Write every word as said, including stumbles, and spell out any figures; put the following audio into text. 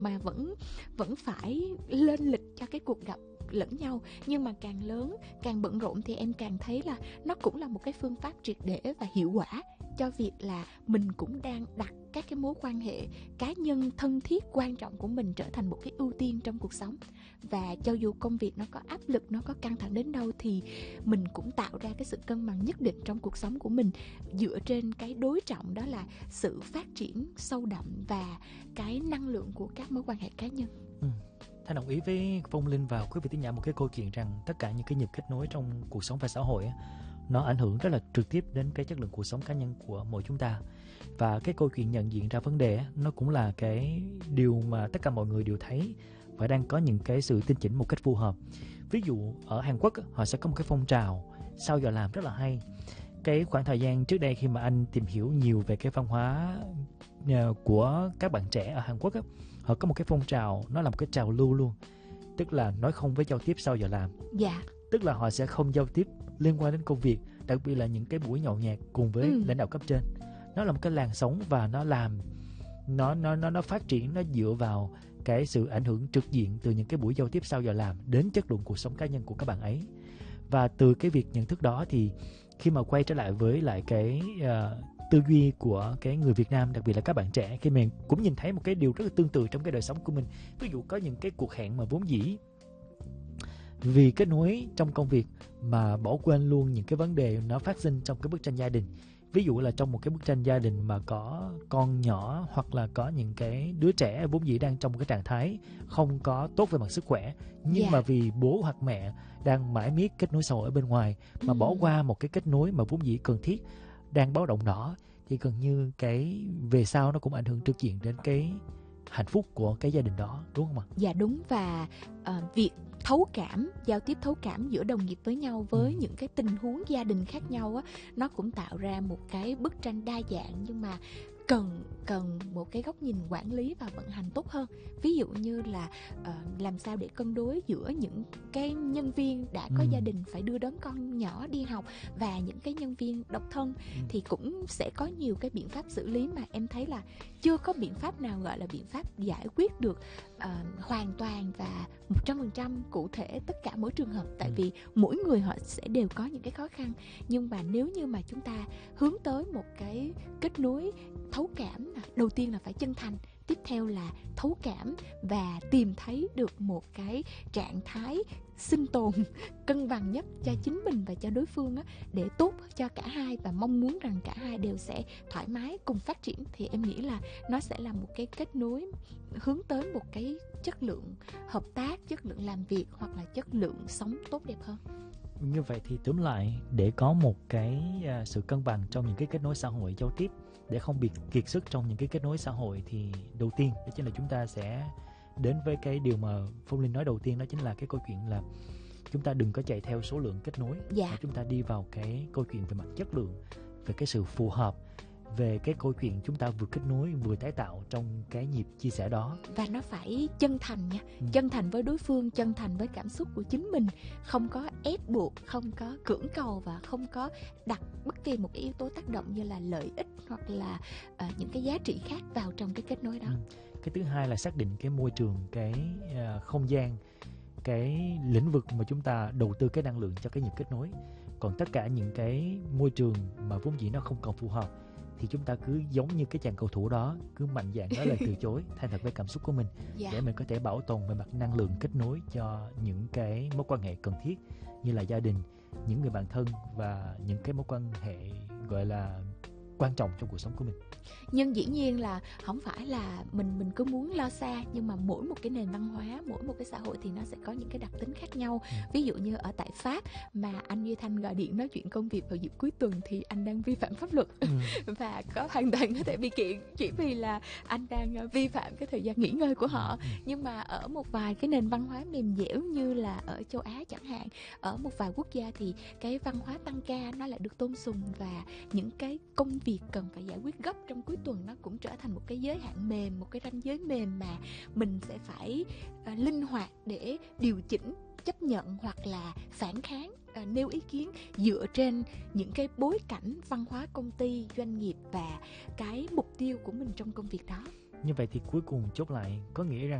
mà vẫn vẫn phải lên lịch cho cái cuộc gặp lẫn nhau. Nhưng mà càng lớn, càng bận rộn thì em càng thấy là nó cũng là một cái phương pháp triệt để và hiệu quả cho việc là mình cũng đang đặt các cái mối quan hệ cá nhân thân thiết quan trọng của mình trở thành một cái ưu tiên trong cuộc sống. Và cho dù công việc nó có áp lực, nó có căng thẳng đến đâu thì mình cũng tạo ra cái sự cân bằng nhất định trong cuộc sống của mình, dựa trên cái đối trọng đó là sự phát triển sâu đậm và cái năng lượng của các mối quan hệ cá nhân. Ừ. Thanh đồng ý với Phong Linh và quý vị thính giả một cái câu chuyện rằng tất cả những cái nhịp kết nối trong cuộc sống và xã hội á, nó ảnh hưởng rất là trực tiếp đến cái chất lượng cuộc sống cá nhân của mỗi chúng ta. Và cái câu chuyện nhận diện ra vấn đề á, nó cũng là cái điều mà tất cả mọi người đều thấy và đang có những cái sự tinh chỉnh một cách phù hợp. Ví dụ ở Hàn Quốc á, họ sẽ có một cái phong trào sau giờ làm rất là hay. Cái khoảng thời gian trước đây khi mà anh tìm hiểu nhiều về cái văn hóa của các bạn trẻ ở Hàn Quốc á, họ có một cái phong trào, nó là một cái trào lưu luôn, tức là nói không với giao tiếp sau giờ làm. Dạ. Tức là họ sẽ không giao tiếp liên quan đến công việc, đặc biệt là những cái buổi nhậu nhẹt cùng với ừ. lãnh đạo cấp trên. Nó là một cái làn sóng và nó làm nó nó nó nó phát triển, nó dựa vào cái sự ảnh hưởng trực diện từ những cái buổi giao tiếp sau giờ làm đến chất lượng cuộc sống cá nhân của các bạn ấy. Và từ cái việc nhận thức đó thì khi mà quay trở lại với lại cái uh, tư duy của cái người Việt Nam, đặc biệt là các bạn trẻ, khi mình cũng nhìn thấy một cái điều rất là tương tự trong cái đời sống của mình. Ví dụ có những cái cuộc hẹn mà vốn dĩ vì kết nối trong công việc mà bỏ quên luôn những cái vấn đề nó phát sinh trong cái bức tranh gia đình. Ví dụ là trong một cái bức tranh gia đình mà có con nhỏ hoặc là có những cái đứa trẻ vốn dĩ đang trong một cái trạng thái không có tốt về mặt sức khỏe, nhưng yeah. mà vì bố hoặc mẹ đang mãi miết kết nối xã hội ở bên ngoài mà ừ. bỏ qua một cái kết nối mà vốn dĩ cần thiết, đang báo động đỏ, thì gần như cái về sau nó cũng ảnh hưởng trực diện đến cái hạnh phúc của cái gia đình đó, đúng không ạ? Dạ đúng. Và uh, việc thấu cảm, giao tiếp thấu cảm giữa đồng nghiệp với nhau với ừ. những cái tình huống gia đình khác nhau á, nó cũng tạo ra một cái bức tranh đa dạng, nhưng mà cần cần một cái góc nhìn quản lý và vận hành tốt hơn. Ví dụ như là uh, làm sao để cân đối giữa những cái nhân viên đã có ừ. gia đình phải đưa đón con nhỏ đi học và những cái nhân viên độc thân ừ. thì cũng sẽ có nhiều cái biện pháp xử lý mà em thấy là chưa có biện pháp nào gọi là biện pháp giải quyết được uh, hoàn toàn và một trăm phần trăm cụ thể tất cả mỗi trường hợp. Tại ừ. vì mỗi người họ sẽ đều có những cái khó khăn, nhưng mà nếu như mà chúng ta hướng tới một cái kết nối thấu cảm, đầu tiên là phải chân thành, tiếp theo là thấu cảm và tìm thấy được một cái trạng thái sinh tồn cân bằng nhất cho chính mình và cho đối phương á, để tốt cho cả hai, và mong muốn rằng cả hai đều sẽ thoải mái cùng phát triển, thì em nghĩ là nó sẽ là một cái kết nối hướng tới một cái chất lượng hợp tác, chất lượng làm việc hoặc là chất lượng sống tốt đẹp hơn. Như vậy thì tóm lại, để có một cái uh, sự cân bằng trong những cái kết nối xã hội giao tiếp, để không bị kiệt sức trong những cái kết nối xã hội, thì đầu tiên đó chính là chúng ta sẽ đến với cái điều mà Phong Linh nói đầu tiên, đó chính là cái câu chuyện là chúng ta đừng có chạy theo số lượng kết nối, dạ. mà chúng ta đi vào cái câu chuyện về mặt chất lượng, về cái sự phù hợp, về cái câu chuyện chúng ta vừa kết nối vừa tái tạo trong cái nhịp chia sẻ đó. Và nó phải chân thành nha, ừ. chân thành với đối phương, chân thành với cảm xúc của chính mình, không có ép buộc, không có cưỡng cầu và không có đặt bất kỳ một cái yếu tố tác động như là lợi ích hoặc là uh, những cái giá trị khác vào trong cái kết nối đó. Ừ. Cái thứ hai là xác định cái môi trường, cái uh, không gian, cái lĩnh vực mà chúng ta đầu tư cái năng lượng cho cái nhịp kết nối. Còn tất cả những cái môi trường mà vốn dĩ nó không còn phù hợp thì chúng ta cứ giống như cái chàng cầu thủ đó, cứ mạnh dạn nói lời từ chối, thành thật với cảm xúc của mình, dạ. để mình có thể bảo tồn về mặt năng lượng kết nối cho những cái mối quan hệ cần thiết như là gia đình, những người bạn thân và những cái mối quan hệ gọi là quan trọng trong cuộc sống của mình. Nhưng dĩ nhiên là không phải là mình mình cứ muốn lo xa, nhưng mà mỗi một cái nền văn hóa, mỗi một cái xã hội thì nó sẽ có những cái đặc tính khác nhau. Ừ. Ví dụ như ở tại Pháp mà anh Duy Thanh gọi điện nói chuyện công việc vào dịp cuối tuần thì anh đang vi phạm pháp luật, ừ. và có hoàn toàn có thể bị kiện chỉ vì là anh đang vi phạm cái thời gian nghỉ ngơi của họ. Ừ. Nhưng mà ở một vài cái nền văn hóa mềm dẻo như là ở châu Á chẳng hạn, ở một vài quốc gia thì cái văn hóa tăng ca nó lại được tôn sùng, và những cái công việc cần phải giải quyết gấp trong cuối tuần nó cũng trở thành một cái giới hạn mềm, một cái ranh giới mềm mà mình sẽ phải uh, linh hoạt để điều chỉnh, chấp nhận hoặc là phản kháng, uh, nêu ý kiến dựa trên những cái bối cảnh văn hóa công ty, doanh nghiệp và cái mục tiêu của mình trong công việc đó. Như vậy thì cuối cùng chốt lại có nghĩa rằng